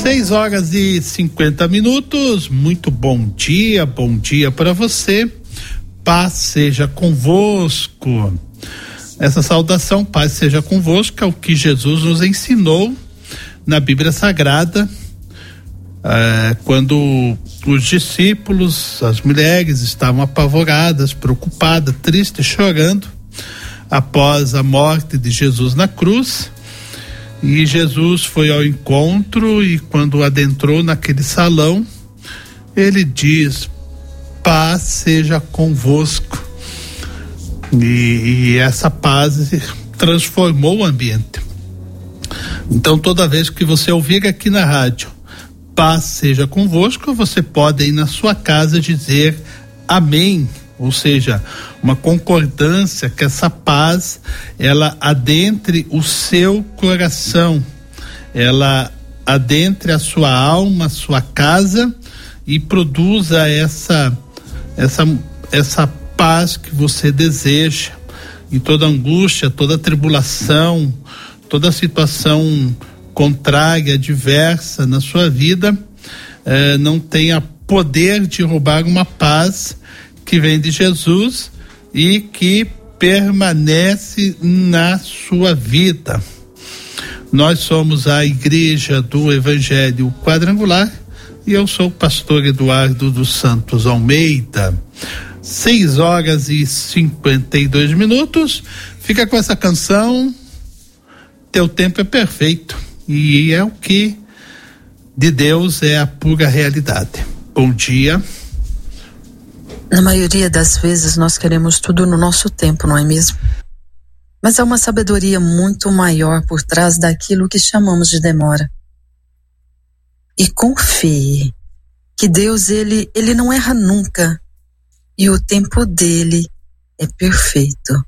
6h50. Muito bom dia para você. Paz seja convosco. Essa saudação, paz seja convosco, é o que Jesus nos ensinou na Bíblia Sagrada, quando os discípulos, as mulheres estavam apavoradas, preocupadas, tristes, chorando após a morte de Jesus na cruz. E Jesus foi ao encontro e quando adentrou naquele salão, ele diz: paz seja convosco. E essa paz transformou o ambiente. Então, toda vez que você ouvir aqui na rádio, paz seja convosco, você pode ir na sua casa dizer amém, ou seja, uma concordância que essa paz, ela adentre o seu coração, ela adentre a sua alma, a sua casa e produza essa paz que você deseja. E toda angústia, toda tribulação, toda situação contrária, adversa na sua vida, não tenha poder de roubar uma paz que vem de Jesus e que permanece na sua vida. Nós somos a Igreja do Evangelho Quadrangular e eu sou o pastor Eduardo dos Santos Almeida. 6h52. Fica com essa canção, Teu Tempo é Perfeito, e é o que de Deus é a pura realidade. Bom dia. Na maioria das vezes nós queremos tudo no nosso tempo, não é mesmo? Mas há uma sabedoria muito maior por trás daquilo que chamamos de demora. E confie que Deus, ele não erra nunca. E o tempo dele é perfeito.